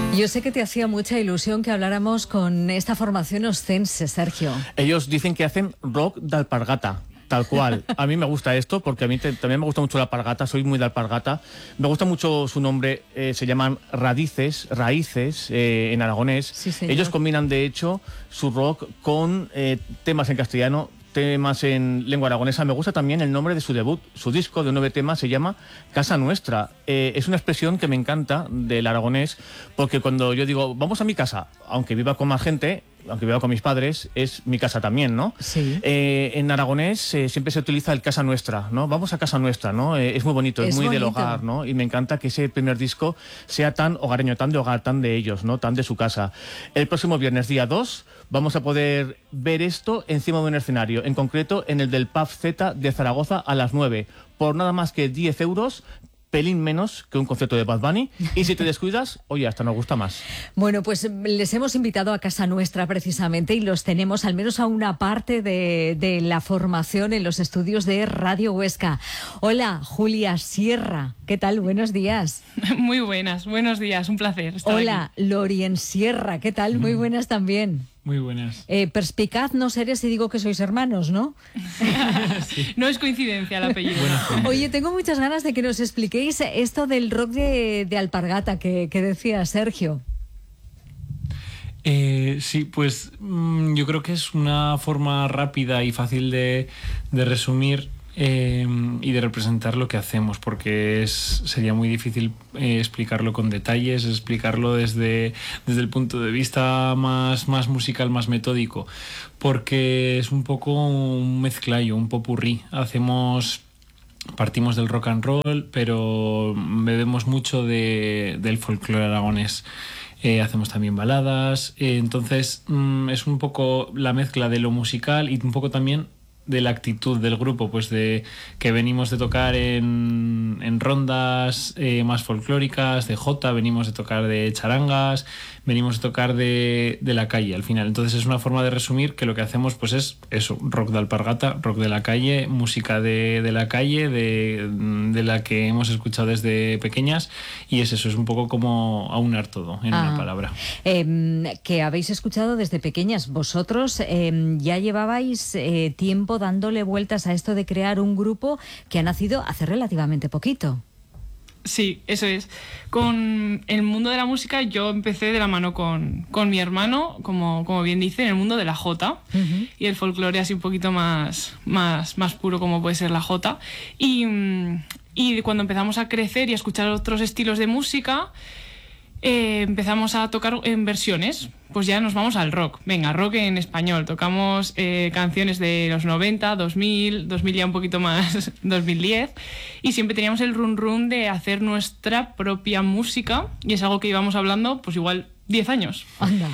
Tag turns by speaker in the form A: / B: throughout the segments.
A: Yo sé que te hacía mucha ilusión que habláramos con esta formación oscense, Sergio.
B: Ellos dicen que hacen rock de alpargata, tal cual. A mí me gusta esto porque a mí también me gusta mucho la alpargata, soy muy de alpargata. Me gusta mucho su nombre, se llaman raíces en aragonés.
A: Sí, señor.
B: Ellos combinan de hecho su rock con temas en castellano, temas en lengua aragonesa. Me gusta también el nombre de su debut. Su disco de 9 temas se llama Casa Nuestra. Es una expresión que me encanta del aragonés, porque cuando yo digo, vamos a mi casa, aunque viva con más gente, aunque viva con mis padres, es mi casa también, ¿no?
A: Sí.
B: En aragonés siempre se utiliza el Casa Nuestra, ¿no? Vamos a casa nuestra, ¿no? Es muy bonito, es muy
A: bonito.
B: del hogar, ¿no? Y me encanta que ese primer disco sea tan hogareño, tan de hogar, tan de ellos, ¿no? Tan de su casa. El próximo viernes, día 2, vamos a poder ver esto encima de un escenario, en concreto en el del Pub Z de Zaragoza a las 9, por nada más que 10 euros, pelín menos que un concierto de Bad Bunny, y si te descuidas, oye, hasta nos gusta más.
A: Bueno, pues les hemos invitado a Casa Nuestra precisamente y los tenemos al menos a una parte de la formación en los estudios de Radio Huesca. Hola, Julia Sierra, ¿qué tal? Buenos días.
C: Muy buenas, buenos días, un placer estar
A: Hola,
C: aquí.
A: Lorien Sierra, ¿qué tal? Muy buenas también.
D: Muy buenas.
A: Perspicaz no seré si digo que sois hermanos, ¿no?
C: Sí. No es coincidencia el apellido.
A: Oye, tengo muchas ganas de que nos expliquéis esto del rock de alpargata que decía Sergio.
D: Sí, pues yo creo que es una forma rápida y fácil de resumir y de representar lo que hacemos, porque sería muy difícil explicarlo con detalles, explicarlo desde el punto de vista más musical, más metódico, porque es un poco un mezclallo, un popurrí. Partimos del rock and roll, pero bebemos mucho del folclore aragonés. Hacemos también baladas, entonces es un poco la mezcla de lo musical y un poco también de la actitud del grupo, pues de que venimos de tocar en rondas más folclóricas, de jota, venimos de tocar de charangas, venimos de tocar de la calle al final. Entonces es una forma de resumir que lo que hacemos pues es eso, rock de alpargata, rock de la calle, música de la calle, de la que hemos escuchado desde pequeñas, y es eso, es un poco como aunar todo en una palabra.
A: Que habéis escuchado desde pequeñas. Vosotros ya llevabais tiempo dándole vueltas a esto de crear un grupo que ha nacido hace relativamente poquito.
C: Sí, eso es. Con el mundo de la música yo empecé de la mano con mi hermano, como bien dice, en el mundo de la jota, y el folclore así un poquito más puro como puede ser la jota. Y cuando empezamos a crecer y a escuchar otros estilos de música, empezamos a tocar en versiones. Pues ya nos vamos al rock. Venga, rock en español. Tocamos canciones de los 90, 2000 ya un poquito más, 2010. Y siempre teníamos el run de hacer nuestra propia música. Y es algo que íbamos hablando, pues igual 10 años.
A: Anda.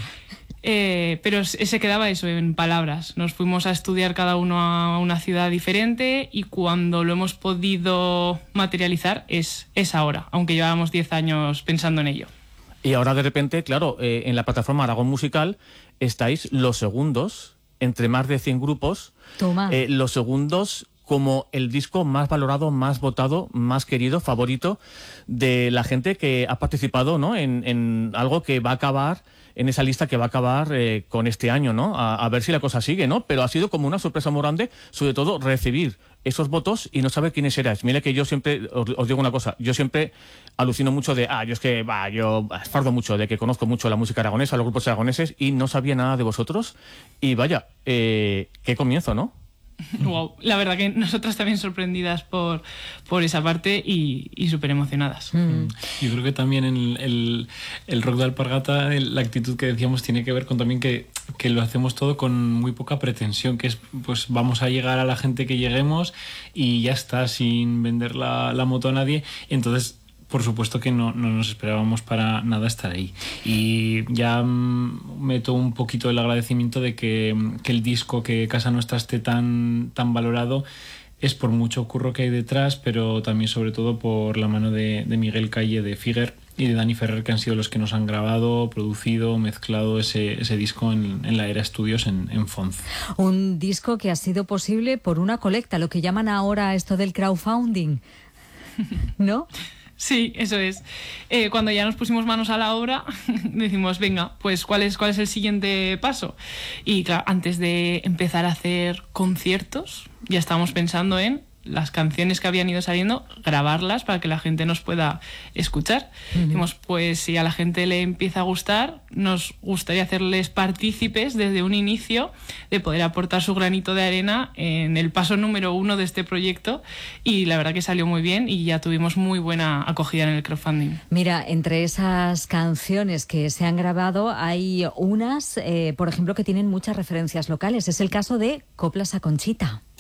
C: Pero se quedaba eso en palabras. Nos fuimos a estudiar cada uno a una ciudad diferente y cuando lo hemos podido materializar es ahora, aunque llevábamos 10 años pensando en ello.
B: Y ahora de repente, claro, en la plataforma Aragón Musical estáis los segundos, entre más de 100 grupos,
A: Toma.
B: Los segundos como el disco más valorado, más votado, más querido, favorito de la gente que ha participado, ¿no? en algo que va a acabar, en esa lista que va a acabar con este año, ¿no? A ver si la cosa sigue, ¿no? Pero ha sido como una sorpresa muy grande, sobre todo recibir esos votos y no saber quiénes erais. Mira que yo siempre, os digo una cosa, yo siempre alucino mucho de, yo es que, yo fardo mucho de que conozco mucho la música aragonesa, los grupos aragoneses, y no sabía nada de vosotros. Y vaya, qué comienzo, ¿no?
C: Wow, la verdad que nosotras también sorprendidas por esa parte y súper emocionadas.
D: Yo creo que también en el rock de alpargata la actitud que decíamos tiene que ver con también que lo hacemos todo con muy poca pretensión, que es pues vamos a llegar a la gente que lleguemos y ya está, sin vender la moto a nadie. Entonces por supuesto que no nos esperábamos para nada estar ahí. Y ya meto un poquito el agradecimiento de que el disco, que Casa Nuestra esté tan valorado, es por mucho curro que hay detrás, pero también sobre todo por la mano de Miguel Calle, de Figuer y de Dani Ferrer, que han sido los que nos han grabado, producido, mezclado ese disco en la Era Estudios en Fonz.
A: Un disco que ha sido posible por una colecta, lo que llaman ahora esto del crowdfunding, ¿no?
C: Sí, eso es. Cuando ya nos pusimos manos a la obra, decimos, venga, pues ¿cuál es el siguiente paso? Y claro, antes de empezar a hacer conciertos, ya estábamos pensando en las canciones que habían ido saliendo, grabarlas para que la gente nos pueda escuchar. Dijimos, pues si a la gente le empieza a gustar, nos gustaría hacerles partícipes desde un inicio de poder aportar su granito de arena en el paso número 1 de este proyecto, y la verdad que salió muy bien y ya tuvimos muy buena acogida en el crowdfunding.
A: Mira, entre esas canciones que se han grabado hay unas, por ejemplo, que tienen muchas referencias locales. Es el caso de Coplas a Conchita.